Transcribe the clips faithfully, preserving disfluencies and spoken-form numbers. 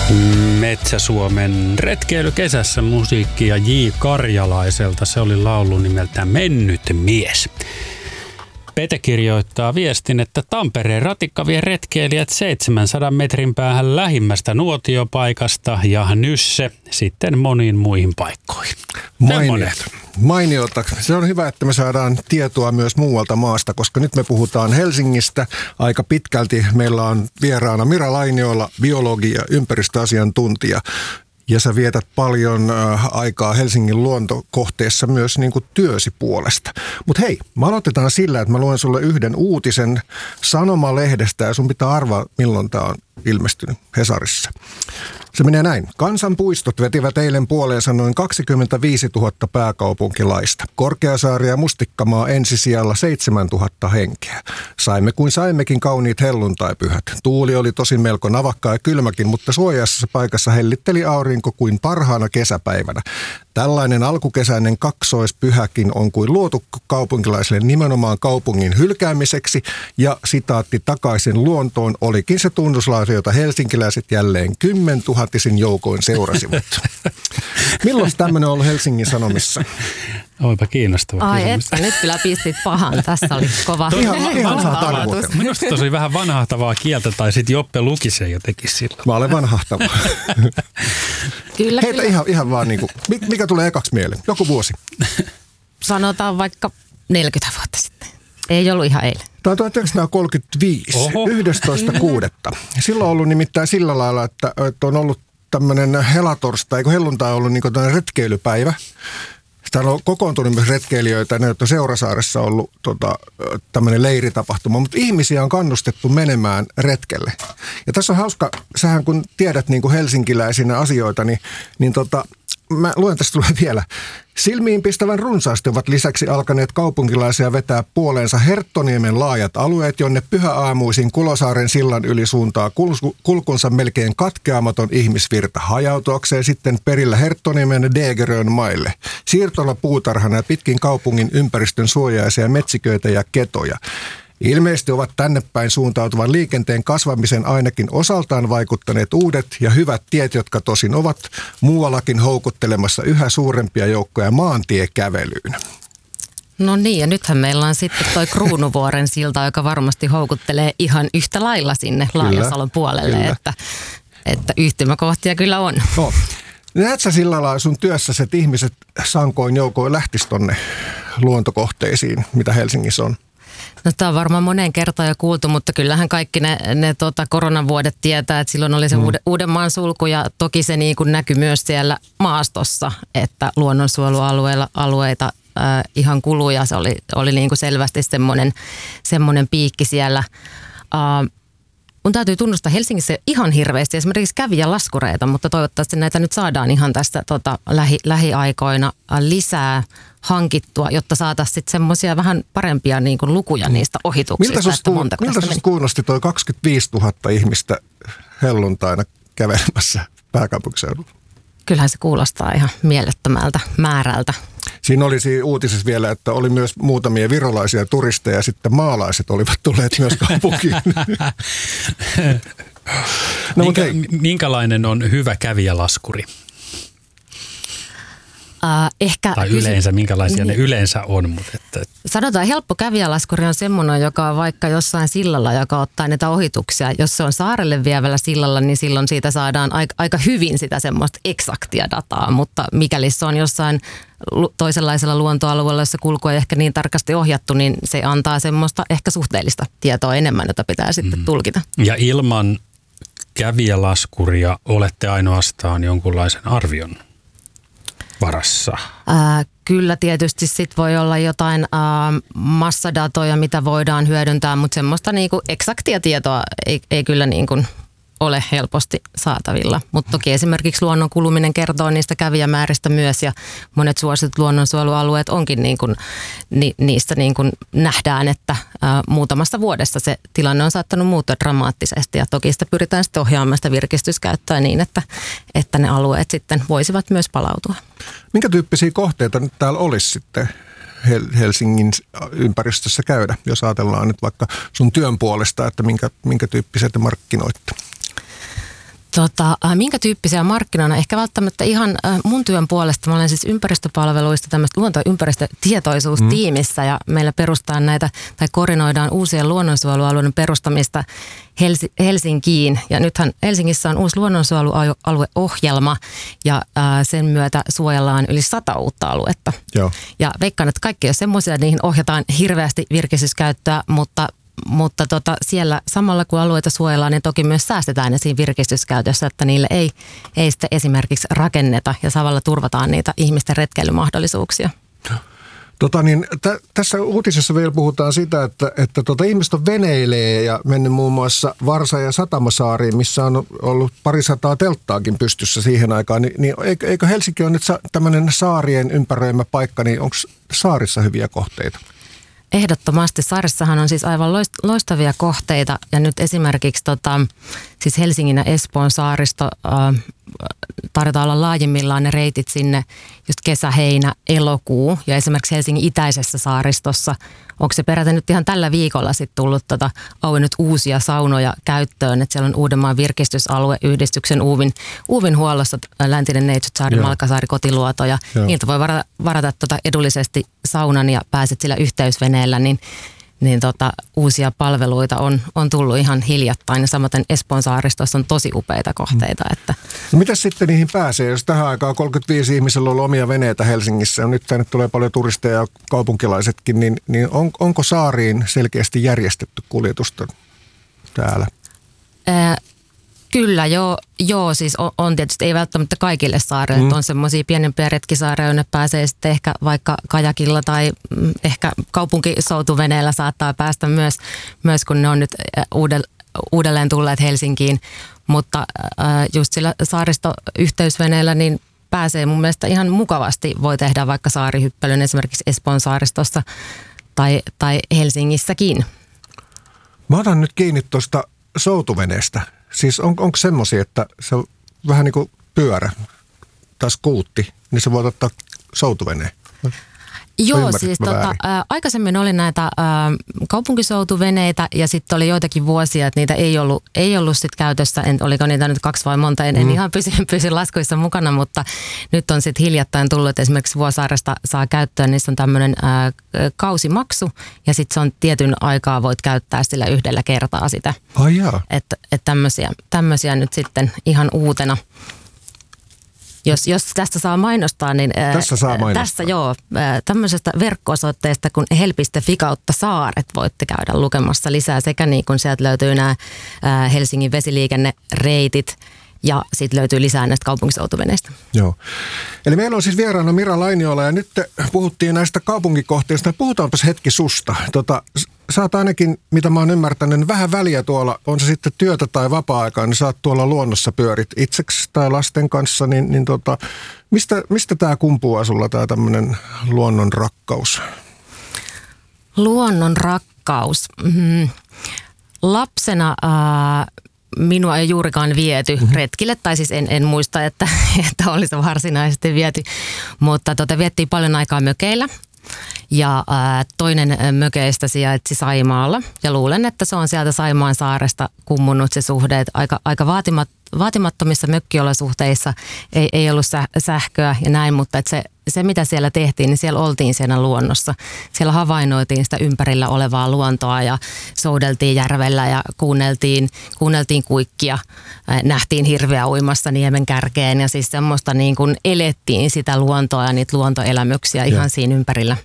Metsä-Suomen retkeilykesässä musiikkia J. Karjalaiselta. Se oli laulu nimeltään Mennyt mies. Pete kirjoittaa viestin, että Tampereen ratikka vie retkeilijät seitsemänsadan metrin päähän lähimmästä nuotiopaikasta ja Nysse sitten moniin muihin paikkoihin. Mainiota. Mainiota. Se on hyvä, että me saadaan tietoa myös muualta maasta, koska nyt me puhutaan Helsingistä aika pitkälti. Meillä on vieraana Mira Lainiola, biologi ja ympäristöasiantuntija. Ja sä vietät paljon äh, aikaa Helsingin luontokohteessa myös niin kuin työsi puolesta. Mutta hei, me aloitetaan sillä, että mä luen sulle yhden uutisen Sanomalehdestä ja sun pitää arvaa, milloin tää on ilmestynyt Hesarissa. Se menee näin. Kansanpuistot vetivät eilen puoleensa noin kaksikymmentäviisituhatta pääkaupunkilaista. Korkeasaari ja Mustikkamaa ensisijalla seitsemäntuhatta henkeä. Saimme kuin saimmekin kauniit helluntaipyhät. Tuuli oli tosin melko navakka ja kylmäkin, mutta suojaisessa paikassa hellitteli aurinko kuin parhaana kesäpäivänä. Tällainen alkukesäinen kaksoispyhäkin on kuin luotu kaupunkilaisille nimenomaan kaupungin hylkäämiseksi ja sitaatti takaisin luontoon olikin se tunnuslause, jota helsinkiläiset jälleen kymmentuhatisin joukoin seurasivat. Milloin tämmöinen on ollut Helsingin Sanomissa? Olipa kiinnostava Ai kysymys. että, nyt kyllä pistit pahan. Tässä oli kova. Ihan, ihan saa tarkoitella. Minusta tosi vähän vanhahtavaa kieltä, tai sitten Joppe luki sen jotenkin sillä. Mä olen vanhahtava. Kyllä, Heitä kyllä. ihan, ihan vaan niinku, mikä tulee ekaksi mieleen? Joku vuosi. Sanotaan vaikka neljäkymmentä vuotta sitten. Ei ollut ihan eilen. Tämä on tuhatyhdeksänsataakolmekymmentäviisi, Oho. yhdestoista kuudetta Silloin on ollut nimittäin sillä lailla, että, että on ollut tämmöinen helatorstai, eikö helluntai on ollut niin kuin tämmöinen retkeilypäivä. Täällä on kokoontunut myös retkeilijöitä, ne on Seurasaaressa ollut tota, tämmöinen leiritapahtuma, mutta ihmisiä on kannustettu menemään retkelle. Ja tässä on hauska, sähän kun tiedät niin kuin helsinkiläisinä asioita, niin, niin tota, mä luen tästä tulee vielä. Silmiinpistävän runsaasti ovat lisäksi alkaneet kaupunkilaisia vetää puoleensa Herttoniemen laajat alueet, jonne pyhäaamuisin Kulosaaren sillan yli suuntaa kulkunsa melkein katkeamaton ihmisvirta hajautuakseen sitten perillä Herttoniemen ja Degerön maille. Siirtola puutarhana ja pitkin kaupungin ympäristön suojaisia metsiköitä ja ketoja. Ilmeisesti ovat tänne päin suuntautuvan liikenteen kasvamisen ainakin osaltaan vaikuttaneet uudet ja hyvät tiet, jotka tosin ovat muuallakin houkuttelemassa yhä suurempia joukkoja maantiekävelyyn. No niin, ja nythän meillä on sitten toi Kruunuvuoren silta, joka varmasti houkuttelee ihan yhtä lailla sinne Laajasalon puolelle, kyllä. että, että yhtymäkohtia kyllä on. No. Näet sä sillä lailla sun työssäsi, että ihmiset sankoin joukoin lähtis tonne luontokohteisiin, mitä Helsingissä on? No tämä on varmaan moneen kertaan jo kuultu, mutta kyllähän kaikki ne, ne tota, koronavuodet tietää, että silloin oli se mm. Uudenmaan sulku ja toki se niin kuin näkyi myös siellä maastossa, että luonnonsuojelualueilla alueita äh, ihan kuluja. Se oli, oli niin kuin selvästi semmoinen, semmoinen piikki siellä. Äh, mun täytyy tunnustaa Helsingissä ihan hirveästi esimerkiksi kävijälaskureita, mutta toivottavasti näitä nyt saadaan ihan tästä tota, lähi, lähiaikoina lisää hankittua, jotta saataisiin sitten semmoisia vähän parempia niin kuin lukuja niistä ohituksista. Miltä susta, kuul- miltä susta kuulosti toi kaksikymmentäviisituhatta ihmistä helluntaina kävelemässä pääkaupunkiseudulla? Kyllähän se kuulostaa ihan mielettömältä määrältä. Siinä oli uutisessa vielä, että oli myös muutamia virolaisia turisteja ja sitten maalaiset olivat tulleet myös kaupunkiin. no, Minkä, minkälainen on hyvä kävijälaskuri? Uh, ehkä tai yleensä, minkälaisia ne yleensä on. Mutta että... Sanotaan, helppo kävijälaskuri on semmoinen, joka on vaikka jossain sillalla, joka ottaa näitä ohituksia. Jos se on saarelle vievällä sillalla, niin silloin siitä saadaan aika, aika hyvin sitä semmoista eksaktia dataa. Mutta mikäli se on jossain toisenlaisella luontoalueella, jossa kulku ei ehkä niin tarkasti ohjattu, niin se antaa semmoista ehkä suhteellista tietoa enemmän, jota pitää sitten mm. tulkita. Ja ilman kävijälaskuria olette ainoastaan jonkunlaisen arvion varassa? Äh, kyllä tietysti sit voi olla jotain äh, massadatoja, mitä voidaan hyödyntää, mutta semmoista niinku eksaktia tietoa ei, ei kyllä niinku ole helposti saatavilla. Mutta toki esimerkiksi luonnon kuluminen kertoo niistä kävijämääristä myös ja monet suositut luonnonsuojelualueet onkin niin kuin, ni, niistä niin kuin nähdään, että ää, muutamassa vuodessa se tilanne on saattanut muuttua dramaattisesti ja toki sitä pyritään sitten ohjaamaan sitä virkistyskäyttöä niin, että, että ne alueet sitten voisivat myös palautua. Minkä tyyppisiä kohteita nyt täällä olisi sitten Helsingin ympäristössä käydä, jos ajatellaan nyt vaikka sun työn puolesta, että minkä, minkä tyyppisiä te markkinoitte? Tota, minkä tyyppisiä markkinoina? Ehkä välttämättä ihan mun työn puolesta. Mä olen siis ympäristöpalveluista tämmöistä luonto- ja ympäristötietoisuustiimissä mm. ja meillä perustetaan näitä tai koordinoidaan uusien luonnonsuojelualueiden perustamista Helsi- Helsinkiin. Ja nythän Helsingissä on uusi luonnonsuojelualueohjelma ja ää, sen myötä suojellaan yli sata uutta aluetta. Joo. Ja veikkaan, että kaikki on semmoisia, niihin ohjataan hirveästi virkistyskäyttöä, mutta Mutta tota, siellä samalla kun alueita suojellaan, niin toki myös säästetään ne siinä virkistyskäytössä, että niille ei, ei sitten esimerkiksi rakenneta ja samalla turvataan niitä ihmisten retkeilymahdollisuuksia. Tota niin, t- tässä uutisessa vielä puhutaan sitä, että, että tota, ihmiset on veneilee ja mennyt muun muassa Varsa- ja Satamasaariin, missä on ollut parisataa telttaakin pystyssä siihen aikaan. Ni, niin eikö, eikö Helsinki ole nyt sa- tämmöinen saarien ympäröimä paikka, niin onko saarissa hyviä kohteita? Ehdottomasti. Saarissahan on siis aivan loistavia kohteita ja nyt esimerkiksi tota, siis Helsingin ja Espoon saaristo äh, tarjotaan olla laajimmillaan ne reitit sinne just kesä, heinä, elokuu ja esimerkiksi Helsingin itäisessä saaristossa. Onko se peräti nyt ihan tällä viikolla sitten tullut tota, auennut uusia saunoja käyttöön, että siellä on Uudenmaan virkistysalue yhdistyksen Uuvin, Uuvin huollossa läntinen Neitsytsaari, Malkasaari, Kotiluoto ja Joo. niiltä voi varata, varata tota edullisesti saunan ja pääset sillä yhteysveneellä, niin, niin tota, uusia palveluita on, on tullut ihan hiljattain ja samaten Espoon saaristossa on tosi upeita kohteita. Että. No mitäs sitten niihin pääsee, jos tähän aikaan kolmekymmentäviisi ihmisellä on ollut omia veneitä Helsingissä ja nyt tänne tulee paljon turisteja ja kaupunkilaisetkin, niin, niin on, onko saariin selkeästi järjestetty kuljetusta täällä? Ää, Kyllä, joo, joo siis on, on tietysti, ei välttämättä kaikille saarille, mm. on semmoisia pienempiä retkisaareja, jonne pääsee sitten ehkä vaikka kajakilla tai ehkä kaupunkisoutuveneellä saattaa päästä myös, myös kun ne on nyt uudelleen tulleet Helsinkiin, mutta just sillä saaristoyhteysveneellä niin pääsee mun mielestä ihan mukavasti, voi tehdä vaikka saarihyppelyn esimerkiksi Espoon saaristossa tai, tai Helsingissäkin. Mä otan nyt kiinni tuosta soutuveneestä. Siis on, onko semmoisia, että se on vähän niin kuin pyörä tai skuutti, niin se voi ottaa soutuveneen? Joo, siis tota, ä, aikaisemmin oli näitä ä, kaupunkisoutuveneitä ja sitten oli joitakin vuosia, että niitä ei ollut, ei ollut sit käytössä. En, oliko niitä nyt kaksi vai monta, en, mm. en ihan pysy, pysy laskuissa mukana, mutta nyt on sitten hiljattain tullut, että esimerkiksi Vuosaaresta saa käyttöön, niissä on tämmöinen kausimaksu ja sitten se on tietyn aikaa voit käyttää sillä yhdellä kertaa sitä. Ai jaa. Että et tämmöisiä, tämmöisiä nyt sitten ihan uutena. Jos, jos tästä saa mainostaa, niin tässä, saa mainostaa. tässä joo, tämmöisestä verkko-osoitteesta kuin hel piste fi kautta saaret voitte käydä lukemassa lisää sekä niin kuin sieltä löytyy nämä Helsingin vesiliikennereitit ja sitten löytyy lisää näistä kaupunkisoutuveneistä. Joo. Eli meillä on siis vieraana Mira Lainiola ja nyt puhuttiin näistä kaupunkikohteista. Puhutaanpas hetki susta. Tota, sä oot ainakin, mitä mä oon ymmärtänyt, niin vähän väliä tuolla, on se sitten työtä tai vapaa-aikaa, niin sä oot tuolla luonnossa pyörit itseksi tai lasten kanssa, niin, niin tota, mistä, mistä tää kumpuaa sulla tää tämmönen luonnon rakkaus? Luonnon rakkaus. Mm-hmm. Lapsena Äh, minua ei juurikaan viety mm-hmm. retkille, tai siis en, en muista, että, että olisi varsinaisesti viety, mutta tota, viettiin paljon aikaa mökeillä. Ja ää, toinen mökeistä sijaitsi Saimaalla ja luulen, että se on sieltä Saimaan saaresta kummunut se suhde, että aika, aika vaatimat, vaatimattomissa mökkiolosuhteissa ei, ei ollut säh, sähköä ja näin, mutta että se, se mitä siellä tehtiin, niin siellä oltiin siinä luonnossa. Siellä havainnoitiin sitä ympärillä olevaa luontoa ja soudeltiin järvellä ja kuunneltiin, kuunneltiin kuikkia, nähtiin hirveä uimassa niemen kärkeen ja siis semmoista niin kuin elettiin sitä luontoa ja niitä luontoelämyksiä ihan ja. siinä ympärillä.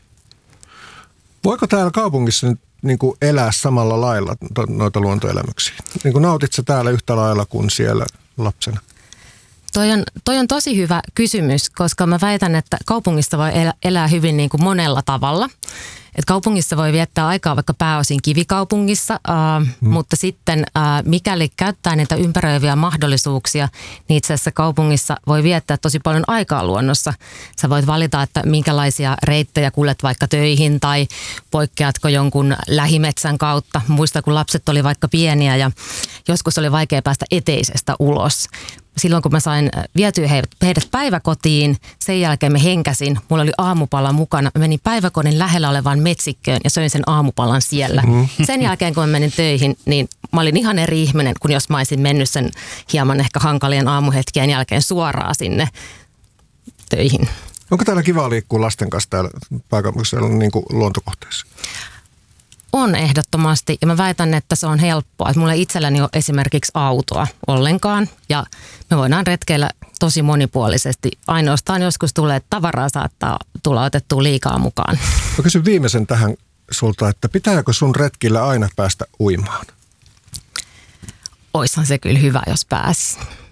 Voiko täällä kaupungissa nyt niin kuin elää samalla lailla noita luontoelämyksiä? Niin kuin nautit sä täällä yhtä lailla kuin siellä lapsena? Toi on, toi on tosi hyvä kysymys, koska mä väitän, että kaupungissa voi elää, elää hyvin niin kuin monella tavalla. Et kaupungissa voi viettää aikaa vaikka pääosin kivikaupungissa, äh, hmm. mutta sitten äh, mikäli käyttää niitä ympäröiviä mahdollisuuksia, niin itse asiassa kaupungissa voi viettää tosi paljon aikaa luonnossa. Sä voit valita, että minkälaisia reittejä kuljet vaikka töihin tai poikkeatko jonkun lähimetsän kautta. Muista, kun lapset oli vaikka pieniä ja joskus oli vaikea päästä eteisestä ulos. silloin kun mä sain vietyä heidät päiväkotiin, sen jälkeen me henkäsin, mulla oli aamupala mukana, mä menin päiväkodin lähellä olevaan metsikköön ja söin sen aamupalan siellä. Mm. Sen jälkeen kun mä menin töihin, niin mä olin ihan eri ihminen, kun jos mä olisin mennyt sen hieman ehkä hankalien aamuhetkien jälkeen suoraan sinne töihin. Onko täällä kiva liikkua lasten kanssa täällä pääkaupunkiseudulla niin kuin luontokohteissa? On ehdottomasti, ja mä väitän, että se on helppoa. Että mulla ei itselläni ole esimerkiksi autoa ollenkaan, ja me voidaan retkeillä tosi monipuolisesti. Ainoastaan joskus tulee, että tavaraa saattaa tulla otettua liikaa mukaan. Mä kysyn viimeisen tähän sulta, että pitääkö sun retkillä aina päästä uimaan? Oishan se kyllä hyvä, jos pääsi.